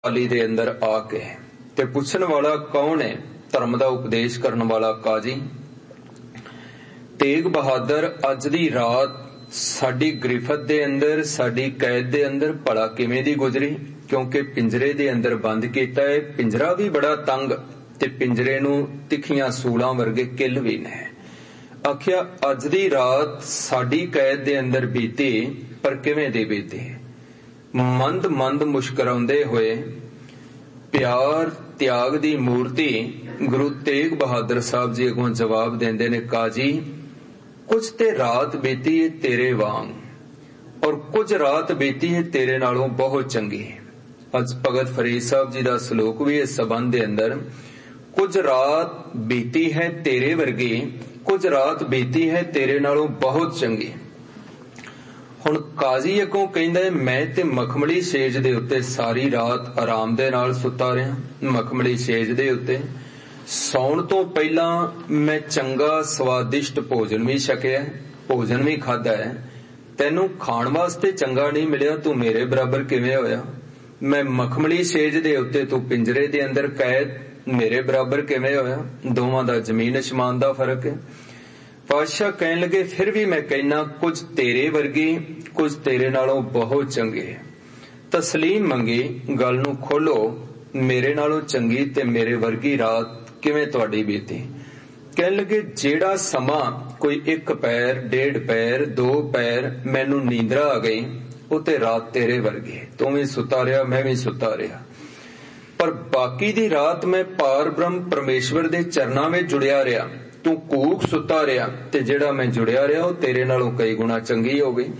पाली दे अंदर आके ते पुछण वाला कौन है? धर्म दा उपदेश करन वाला काजी तेग बहादुर अज दी रात साडी गिरफत दे अंदर, साडी कैद दे अंदर भला किवें दी गुजरी? क्योंकि पिंजरे दे अंदर बंद कीता है। पिंजरा भी बड़ा तंग ते पिंजरे नूं तिखियां सूलां वर्गे किल भी ने। आखिया अज दी रात साडी कैद दे अंदर बीती, पर किवें दी बीती? मंद मंद मुस्कुराउंदे होए प्यार त्याग दी मूर्ति गुरु तेग बहादुर साहब जी अगों जवाब देंदे ने, काजी कुछ ते रात बीती है तेरे वांग, और कुछ रात बीती है तेरे नालों बहुत चंगी। अज भगत फरीद साहब जी दा सलोक भी इस संबंध दे अंदर, कुछ रात बीती है तेरे वर्गी, कुछ रात बीती है तेरे नालों बहुत चंगी। हुण काजी अगों कहंदा है, मैं ते मखमली सेज दे उत्ते सारी रात आराम दे नाल सुता रहा। मखमली सेज दे उत्ते सौण तो पहला मैं चंगा स्वादिष्ट भोजन भी छकिया, भोजन भी खादा है। तैनू खाण वास्ते चंगा नहीं मिलिया, तू मेरे बराबर किवें होया? मैं मखमली सेज दे उत्ते, तू पिंजरे दे अंदर कैद, मेरे बराबर किवें होया? दोवां दा जमीन आसमान दा फर्क है। पातशाह कहन लगे, फिर भी मैं कहना कुछ तेरे वर्गी, कुछ तेरे नालों बहुत चंगे। तस्लीम मंगी, गल नूं खोलो, मेरे नालों चंगी ते मेरे वर्गी रात किवें तुहाडी बीती? कहन लगे, जेड़ा समा कोई एक पैर, डेढ़ पैर, दो पैर मैनू नींदरा आ गई, वो ते रात तेरे वर्गी। तू भी सुता रहा, मैं भी सुता रहा, पर बाकी दी रात मैं पार ब्रह्म परमेश्वर दे चरनां विच जुड़िया रहा। तू कूक सुता रहा ते जेड़ा मैं जुड़िया रहा वो तेरे नालों कई गुना चंगी हो गई।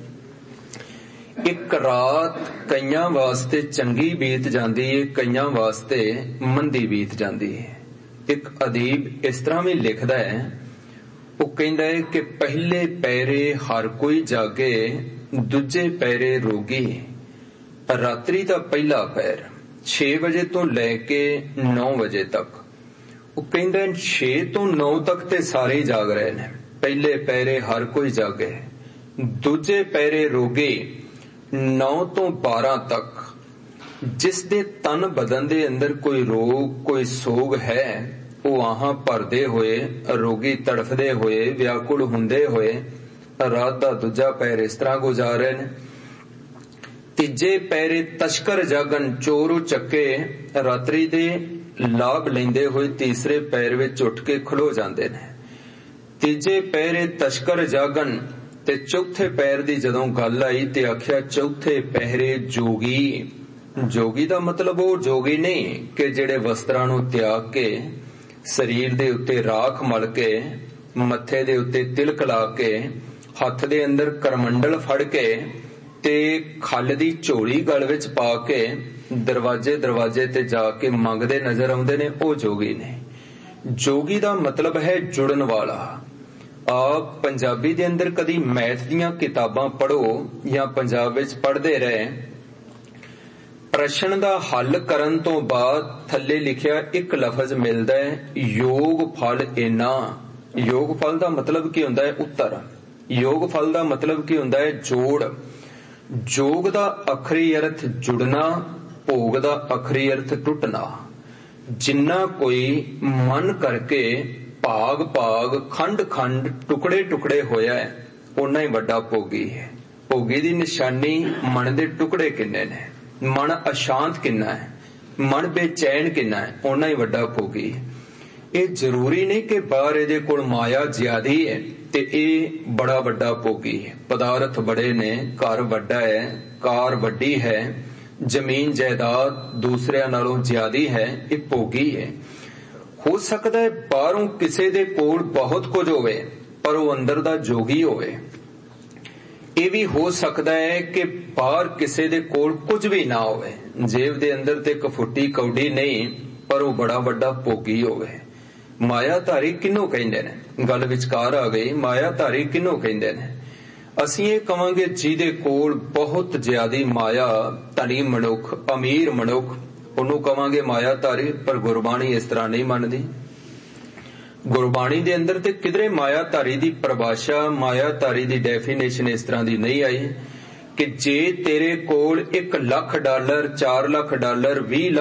एक रात कईयां वास्ते चंगी बीत जाती है, कईयां वास्ते मंदी बीत जाती है। एक अदीब इस तरह भी लिखदा है, वो कहंदा है कि पहले पैरे हर कोई जागे, दूजे पैरे रोगी। रात्रि दा पहला पैर 6 बजे तो लैके 9 बजे तक, वो कहंदा 6 तो 9 तक ते सारे जाग रहे ने। पहले पैरे हर कोई जागे, दूजे पैरे रोगे 9 तो 12 तक। जिस दे तन बदन दे अंदर कोई रोग, कोई सोग है, वो आहां भरदे होए, रोगी तड़फदे होए, व्याकुल हुंदे होए रात दा दूजा पैर इस तरह गुजार रहे ने। तीजे पैरे तस्कर जागन, चोर चक्के रात्रि दे लाभ लेंदे होए तीसरे पैर विच उठ के खलो जांदे ने। तीजे पैरे तस्कर जागन ते चौथे पैर दी जदों गल आई ते आख्या चौथे पैरे जोगी। जोगी दा मतलब वो जोगी नहीं कि जेड़े वस्त्रां नूं त्याग के, शरीर दे उत्ते राख मल के, मत्थे दे उत्ते तिलक ला के, हथ दे अंदर करमंडल फड़ के ते खल दी झोली गल विच पा के दरवाजे दरवाजे ते जाके मंगदे नजर आउंदे ने, ओ जोगी ने। जोगी दा मतलब है जुड़न वाला। आप पंजाबी दे अंदर कदी मैथ दीयां किताबां पढ़ो या पंजाब विच पढ़दे रहे, प्रश्न दा हल करन तो बाद थल्ले लिखिया एक लफज मिलदा है, योग फल इना। योग फल दा मतलब की हुंदा है? उत्तर। योग फल दा मतलब की हुंदा है? जोड़। जोग दा अखरी अर्थ जुड़ना, भोग दा अखरी अर्थ टुटना। जिन्ना कोई मन करके भाग भाग खंड खंड टुकड़े टुकड़े होया है, उन्ना ही वड्डा भोगी है। भोगी दी निशानी मन दे टुकड़े किन्ने ने, मन अशांत किन्ना है, मन बेचैन किन्ना है, उन्ना ही वड्डा भोगी है। ये जरूरी नहीं कि बाहर इहदे कोल माया ज्यादी है ते ये बड़ा वड्डा भोगी है। पदार्थ बड़े ने, घर वड्डा है, कार वड्डी है, जमीन जायदाद दूसरिਆਂ नालों ज्यादी है, ये भोगी है। हो सकता है बाहरों किसी दे कोल बहुत कुछ होवे पर वो अंदर दा जोगी होवे। ये भी हो सकता है कि बाहर किसी दे कोल कुछ भी ना होवे, जेब दे अंदर ते कफुट्टी कौडी नहीं, पर वो बड़ा वड्डा भोगी होवे। मायाधारी किन्नों कहंदे ने? गल विचकार आ गई, मायाधारी किन्नों कहंदे ने? ਅਸੀਂ ਇਹ ਕਵਾਂਗੇ ਜਿਹਦੇ ਕੋਲ ਬਹੁਤ ਜ਼ਿਆਦੀ ਮਾਇਆ, ਧਨੀ ਮਨੁੱਖ, ਅਮੀਰ ਮਨੁੱਖ, ਉਹਨੂੰ ਕਵਾਂਗੇ ਮਾਇਆਧਾਰੀ। ਪਰ ਗੁਰਬਾਣੀ ਇਸ ਤਰ੍ਹਾਂ ਨਹੀਂ ਮੰਨਦੀ। ਗੁਰਬਾਣੀ ਦੇ ਅੰਦਰ ਤੇ ਕਿਧਰੇ ਮਾਇਆਧਾਰੀ ਦੀ ਪਰਿਭਾਸ਼ਾ, ਮਾਇਆਧਾਰੀ ਦੀ ਡੈਫੀਨੇਸ਼ਨ ਇਸ ਤਰ੍ਹਾਂ ਦੀ ਨਹੀਂ ਆਈ ਕਿ ਜੇ ਤੇਰੇ ਕੋਲ $1 ਲੱਖ, $4 ਲੱਖ, $20 ਲੱਖ